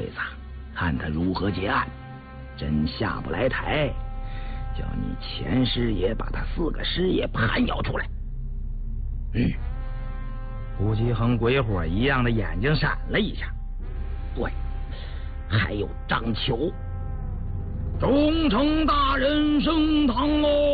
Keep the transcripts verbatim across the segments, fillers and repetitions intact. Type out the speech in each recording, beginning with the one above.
子，看他如何结案。真下不来台，叫你钱师爷把他四个师爷盘咬出来。嗯。胡其恒鬼火一样的眼睛闪了一下。对，还有张球。忠诚大人升堂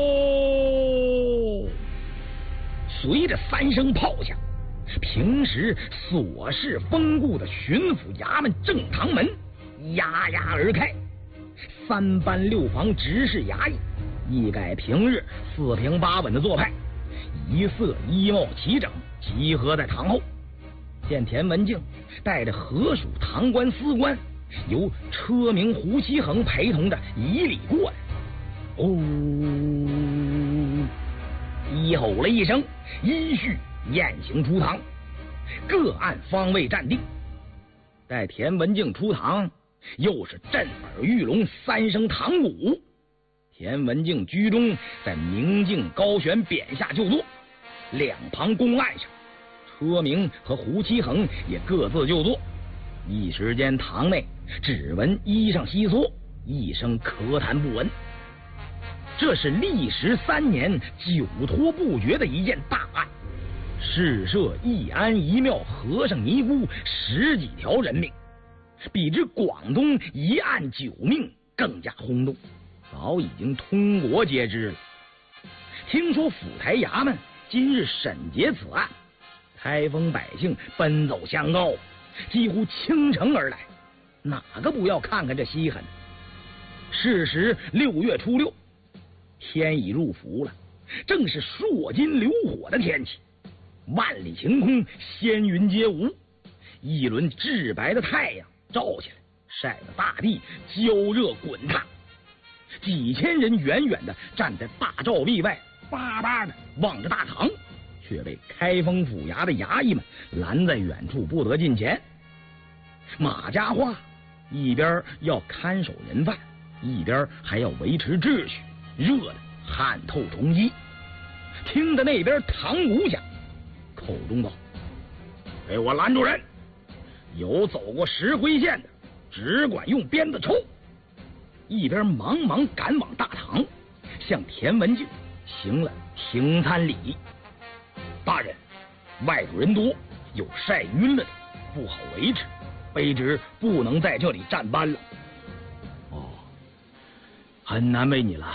喽！随着三声炮响，平时琐事封固的巡抚衙门正堂门压压而开。三班六房执事衙役一改平日四平八稳的做派，一色衣帽齐整，集合在堂后。见田文镜带着河属堂官司官，由车明胡其恒陪同着以礼过来。哦，一吼了一声，依序雁行出堂，各按方位站定。待田文镜出堂，又是震耳欲聋三声堂鼓。田文镜居中，在明镜高悬匾下就坐，两旁公案上，车明和胡其恒也各自就坐。一时间，堂内只闻衣裳窸窣，一声咳痰不闻。这是历时三年久拖不决的一件大案，事涉一庵一庙和尚尼姑十几条人命，比之广东一案九命更加轰动，早已经通国皆知了。听说府台衙门今日审结此案，开封百姓奔走相告，几乎倾城而来，哪个不要看看这稀罕？是时六月初六，天已入伏了，正是烁金流火的天气，万里晴空，仙云皆无，一轮至白的太阳照起来，晒得大地焦热滚烫。几千人远远的站在大照壁外，巴巴的望着大堂，却被开封府衙的衙役们拦在远处，不得近前。马家话一边要看守人犯，一边还要维持秩序，热得汗透重肌。听得那边堂鼓响，口中道：“给我拦住人！有走过石灰县的，只管用鞭子抽。”一边忙忙赶往大堂，向田文镜行了停餐礼。大人，外头人多，有晒晕了的，不好维持，卑职不能在这里站班了。哦，很难为你了。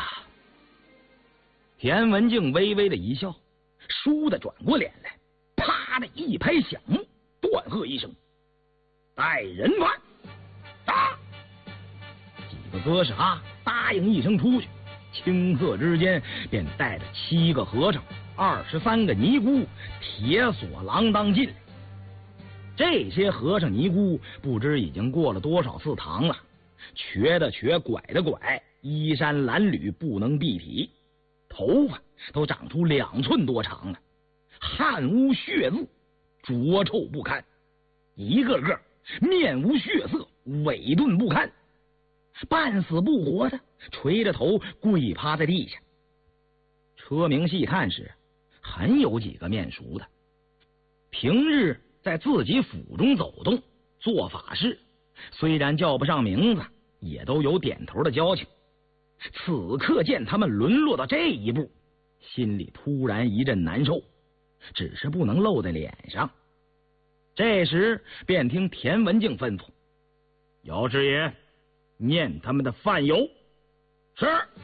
田文镜微微的一笑，倏地转过脸来，啪的一拍响木，断喝一声：“带人犯！”打！几个哥是哈答应一声出去，顷刻之间便带着七个和尚、二十三个尼姑铁锁锒铛进来。这些和尚尼姑不知已经过了多少次堂了，瘸的瘸，拐的拐，衣衫褴褛，不能蔽体，头发都长出两寸多长了，汗污血渍，浊臭不堪，一个个面无血色，萎顿不堪，半死不活的垂着头跪趴在地下。车明细看时，很有几个面熟的，平日在自己府中走动做法事，虽然叫不上名字，也都有点头的交情。此刻见他们沦落到这一步，心里突然一阵难受，只是不能露在脸上。这时便听田文镜吩咐：“姚师爷，念他们的犯由。”是。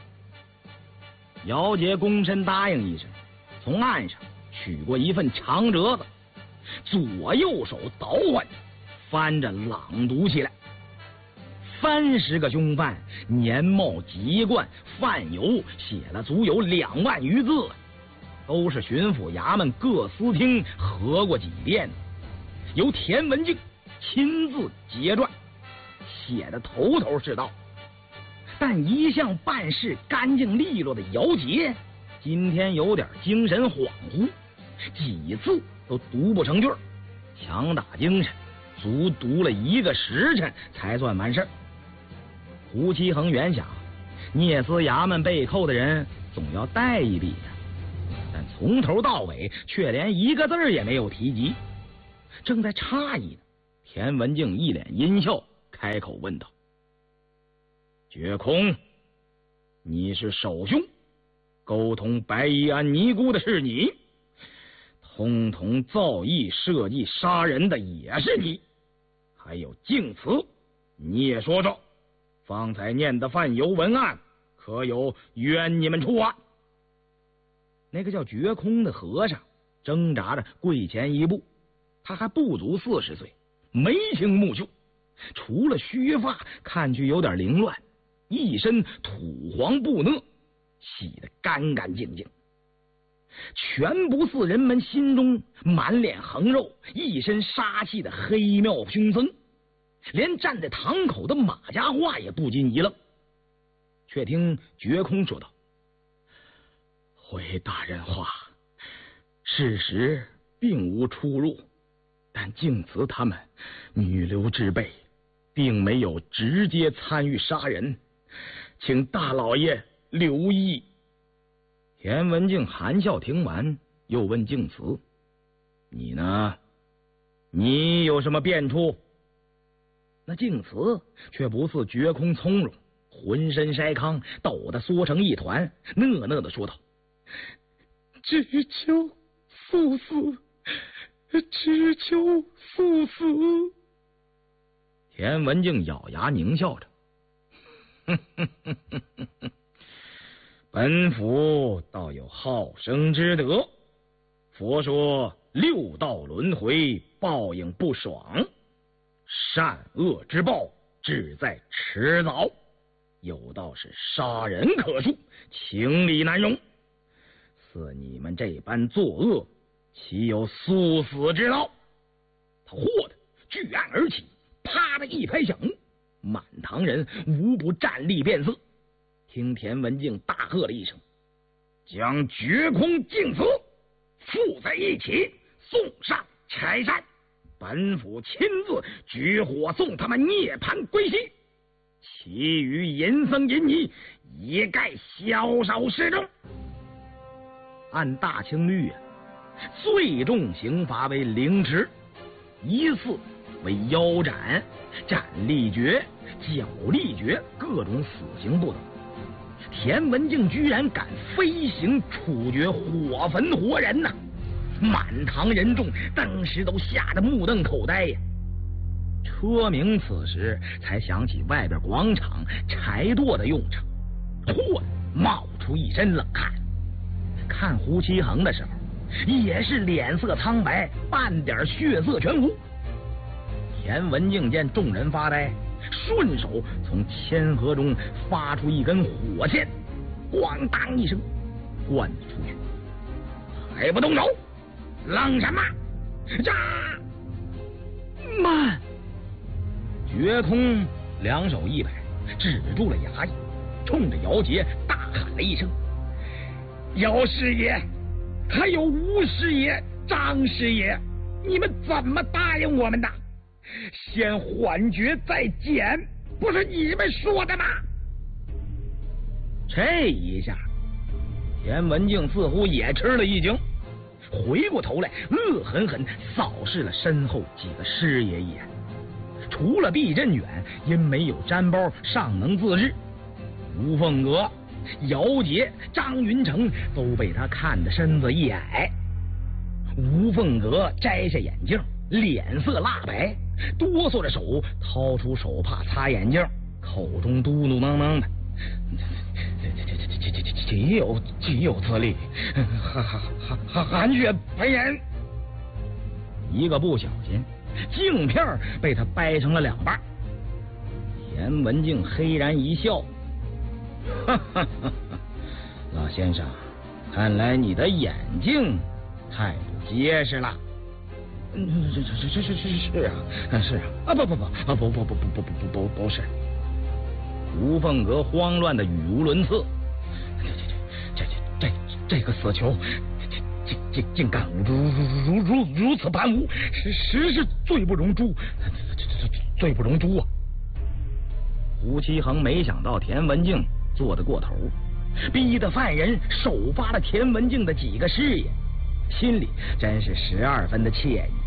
姚杰躬身答应一声，从案上取过一份长折子，左右手捣换，翻着朗读起来。三十个凶犯，年貌籍贯犯由写了足有两万余字，都是巡抚衙门各司厅合过几遍的，由田文镜亲自结撰，写的头头是道。但一向办事干净利落的姚杰，今天有点精神恍惚，几次都读不成句，强打精神，足读了一个时辰才算完事儿。胡其恒原想，聂司衙门被扣的人总要带一笔的，但从头到尾却连一个字也没有提及。正在诧异呢，田文镜一脸阴笑， 开口问道：“绝空，你是首凶，沟通白衣安尼姑的是你，通通造议设计杀人的也是你，还有净慈，你也说说，方才念的范游文案可有冤你们出啊？”那个叫绝空的和尚挣扎着跪前一步，他还不足四十岁，眉清目秀，除了须发看去有点凌乱，一身土黄布讷，洗得干干净净，全不似人们心中满脸横肉、一身杀气的黑庙凶僧。连站在堂口的马家话也不禁一愣，却听绝空说道：“回大人话，事实并无出入，但净慈他们女流之辈，并没有直接参与杀人，请大老爷留意。”田文镜含笑听完，又问净慈：“你呢？你有什么变处？”那净慈却不似绝空从容，浑身筛糠，抖得缩成一团，讷讷的说道：“只求速死，只求速死。”田文镜咬牙狞笑着：“哼哼哼哼哼哼，本府倒有好生之德。佛说六道轮回，报应不爽，善恶之报只在迟早，有道是杀人可恕，情理难容。似你们这般作恶，岂有速死之道？”他霍的举案而起，啪的一拍响木，满堂人无不站立变色。听田文镜大喝了一声：“将绝空净慈附在一起，送上柴山！本府亲自举火送他们涅槃归西，其余淫僧淫尼一概销烧示众。”按大清律啊，最重刑罚为凌迟，一次为腰斩、斩立决、脚立决，各种死刑不等。田文镜居然敢飞行处决，火焚活人呐、啊！满堂人众当时都吓得目瞪口呆呀。车鸣此时才想起外边广场柴垛的用场，突然冒出一身冷汗。看胡七恒的时候，也是脸色苍白，半点血色全无。田文镜见众人发呆，顺手从铅盒中发出一根火签，咣当一声灌了出去。还不动手，愣什么？炸！慢！绝空两手一摆，止住了衙役，冲着姚杰大喊了一声：“姚师爷，还有吴师爷、张师爷，你们怎么答应我们的？先缓决再减，不是你们说的吗？”这一下，田文镜似乎也吃了一惊，回过头来恶狠狠扫视了身后几个师爷一眼。除了毕振远因没有毡包尚能自治，吴凤阁、姚杰、张云成都被他看得身子一矮。吴凤阁摘下眼镜，脸色蜡白，哆嗦着手掏出手帕擦眼镜，口中嘟嘟囔囔的：“岂有岂有此理！含含含含血喷人！”一个不小心，镜片被他掰成了两半。田文镜嘿然一笑：“哈哈哈！老先生，看来你的眼睛太不结实了。”“嗯，是是是是是是啊，是啊，啊不不不啊不不不不不不不不不是。”吴凤阁慌乱的语无伦次：“这这这这这个死囚，竟竟竟敢如如如如此叛污，实实是罪不容诛，罪不容诛啊！”胡七恒没想到田文镜做得过头，逼得犯人首发了田文镜的几个师爷，心里真是十二分的惬意。